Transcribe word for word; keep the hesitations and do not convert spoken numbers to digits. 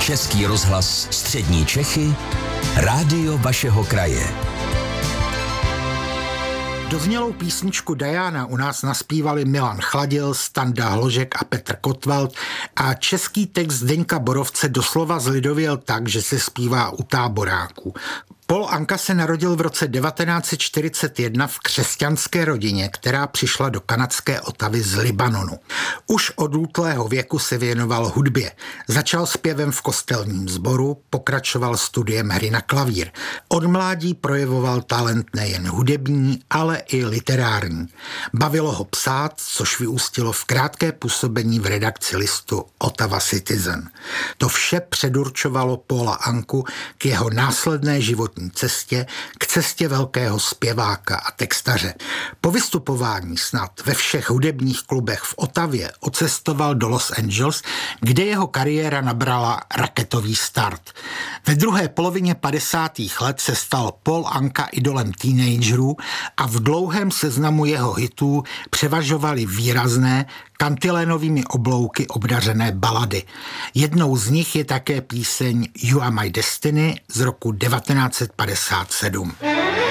Český rozhlas Střední Čechy, rádio vašeho kraje. Doznělou písničku Diana u nás naspívali Milan Chladil, Standa Hložek a Petr Kotwald a český text Zdeňka Borovce doslova zlidověl tak, že se zpívá u táboráků. Paul Anka se narodil v roce devatenáct set čtyřicet jedna v křesťanské rodině, která přišla do kanadské Ottavy z Libanonu. Už od útlého věku se věnoval hudbě. Začal zpěvem v kostelním sboru, pokračoval studiem hry na klavír. Od mládí projevoval talent nejen hudební, ale i literární. Bavilo ho psát, což vyústilo v krátké působení v redakci listu Ottawa Citizen. To vše předurčovalo Paula Anku k jeho následné životní cestě, k cestě velkého zpěváka a textaře. Po vystupování snad ve všech hudebních klubech v Ottawě odcestoval do Los Angeles, kde jeho kariéra nabrala raketový start. Ve druhé polovině padesátých let se stal Paul Anka idolem teenagerů a v dlouhém seznamu jeho hitů převažovaly výrazné, kantilénovými oblouky obdařené balady. Jednou z nich je také píseň You Are My Destiny z roku devatenáct set padesát sedm.